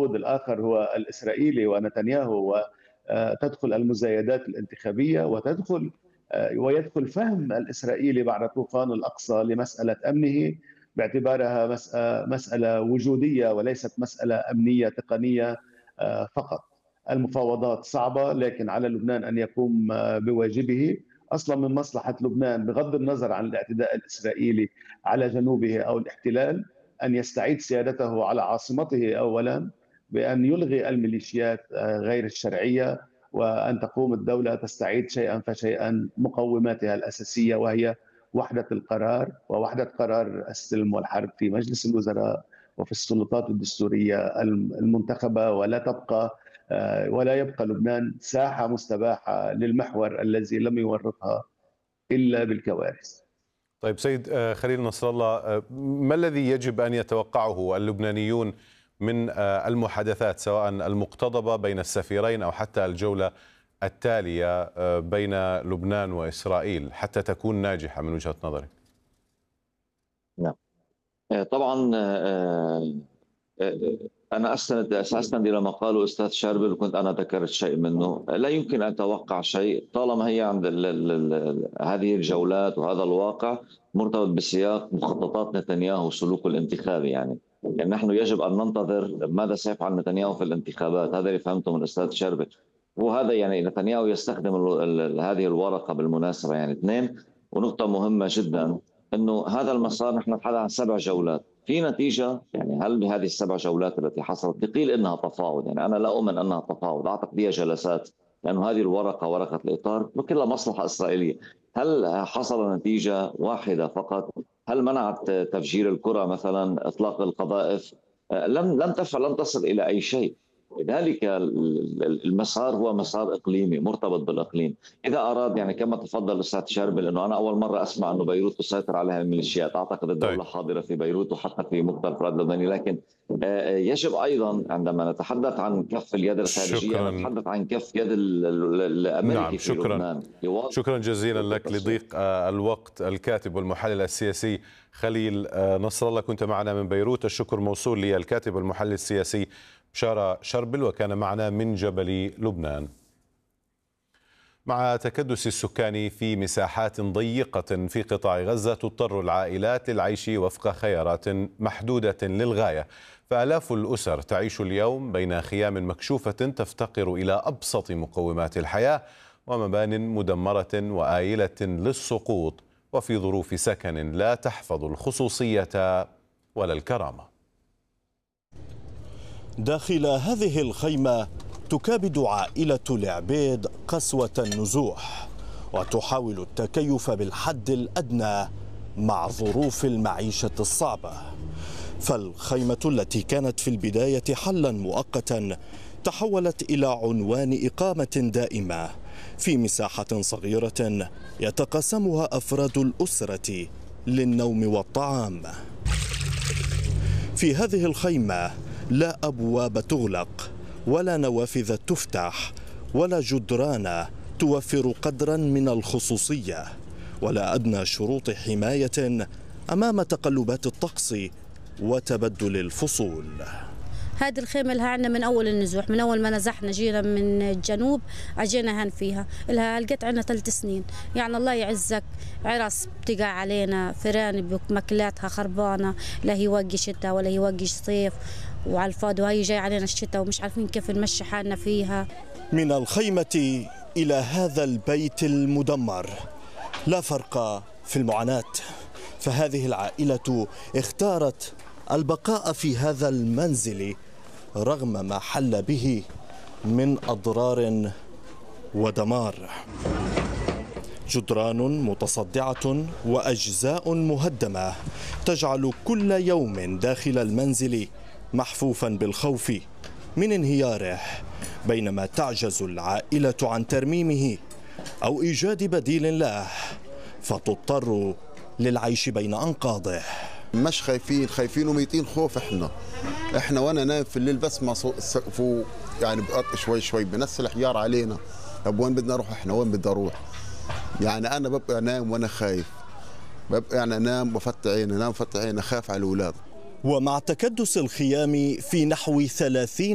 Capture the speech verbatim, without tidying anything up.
المفاوض الآخر هو الإسرائيلي ونتنياهو، وتدخل المزايدات الانتخابية وتدخل ويدخل فهم الإسرائيلي بعد طوفان الأقصى لمسألة أمنه باعتبارها مسألة وجودية وليست مسألة أمنية تقنية فقط. المفاوضات صعبة، لكن على لبنان أن يقوم بواجبه. أصلا من مصلحة لبنان بغض النظر عن الاعتداء الإسرائيلي على جنوبه أو الاحتلال أن يستعيد سيادته على عاصمته أولا، بأن يلغي الميليشيات غير الشرعية، وأن تقوم الدولة تستعيد شيئا فشيئا مقوماتها الأساسية، وهي وحدة القرار ووحدة قرار السلم والحرب في مجلس الوزراء وفي السلطات الدستورية المنتخبة، ولا تبقى ولا يبقى لبنان ساحة مستباحة للمحور الذي لم يورطها إلا بالكوارث. طيب سيد خليل نصر الله، ما الذي يجب أن يتوقعه اللبنانيون من المحادثات سواء المقتضبة بين السفيرين أو حتى الجولة التالية بين لبنان وإسرائيل حتى تكون ناجحة من وجهة نظرك؟ نعم طبعا أنا أستند أستند إلى ما قاله أستاذ شاربل، وكنت أنا ذكرت شيء منه. لا يمكن أن أتوقع شيء طالما هي عند ال ال ال هذه الجولات وهذا الواقع مرتبط بسياق مخططات نتنياهو وسلوكه الانتخابي. يعني يعني نحن يجب أن ننتظر ماذا سيفعل نتنياهو في الانتخابات. هذا اللي فهمته من الأستاذ شاربل، وهذا يعني نتنياهو يستخدم ال ال هذه الورقة بالمناسبة. يعني اثنين، ونقطة مهمة جدا، أنه هذا المسار نحن نتحدث عن سبع جولات في نتيجة. يعني هل بهذه السبع جولات التي حصلت بقيل إنها تفاوض؟ يعني أنا لا أؤمن أنها تفاوض، أعتقد هي جلسات، لأنه هذه الورقة ورقة الإطار وكلها مصلحة إسرائيلية. هل حصل نتيجة واحدة فقط؟ هل منعت تفجير الكرة مثلا، إطلاق القذائف؟ لم لم تفعل، لم تصل إلى أي شيء. لذلك المسار هو مسار إقليمي مرتبط بالإقليم. إذا أراد، يعني كما تفضل الأستاذ شاربل، أنه أنا أول مرة أسمع أنه بيروت تسيطر عليها الميليشيات. أعتقد الدولة طيب. حاضرة في بيروت وحتى في مختلف الأراضي اللبنانية، لكن يجب أيضا عندما نتحدث عن كف اليد الخارجية شكراً. نتحدث عن كف يد الأمريكي. نعم. في شكرا لبنان. شكرا جزيلا لك لضيق الوقت الكاتب والمحلل السياسي خليل نصر الله، كنت معنا من بيروت. الشكر موصول للكاتب والمحلل السياسي بشارة شربل، وكان معنا من جبل لبنان. مع تكدس السكان في مساحات ضيقة في قطاع غزة، تضطر العائلات للعيش وفق خيارات محدودة للغاية، فآلاف الأسر تعيش اليوم بين خيام مكشوفة تفتقر إلى أبسط مقومات الحياة ومبان مدمرة وآيلة للسقوط، وفي ظروف سكن لا تحفظ الخصوصية ولا الكرامة. داخل هذه الخيمة تكابد عائلة العبيد قسوة النزوح، وتحاول التكيف بالحد الأدنى مع ظروف المعيشة الصعبة. فالخيمة التي كانت في البداية حلا مؤقتا تحولت إلى عنوان إقامة دائمة في مساحة صغيرة يتقاسمها أفراد الأسرة للنوم والطعام. في هذه الخيمة لا أبواب تغلق ولا نوافذ تفتح ولا جدران توفر قدرا من الخصوصية ولا أدنى شروط حماية أمام تقلبات الطقس وتبدل الفصول. هذه الخيمة لها عنا من أول النزوح، من أول ما نزحنا جينا من الجنوب أجينا هن فيها. لها لقيت عنا ثلاث سنين. يعني الله يعزك، عرس بتقع علينا، فيران بمكلاتها خربانة، لا هي وقي شتاء ولا هي وقي صيف، وعلى الفاضي وهي جاي علينا الشتاء ومش عارفين كيف نمشي حالنا فيها. من الخيمة إلى هذا البيت المدمر لا فرق في المعاناة، فهذه العائلة اختارت البقاء في هذا المنزل رغم ما حل به من أضرار ودمار. جدران متصدعة وأجزاء مهدمة تجعل كل يوم داخل المنزل محفوفا بالخوف من انهياره، بينما تعجز العائلة عن ترميمه أو إيجاد بديل له، فتضطر للعيش بين أنقاضه. مش خايفين، خايفين وميتين خوف. احنا احنا وانا نايم في الليل بسمع فوق يعني بقط شوي شوي بنسل حجار علينا. طب وين بدنا نروح احنا؟ وين بدي اروح؟ يعني انا ببقى نايم وانا خايف، ببقى يعني انام وفتح عيني، انام وفتح عيني، خاف على الاولاد. ومع تكدس الخيام في نحو ثلاثين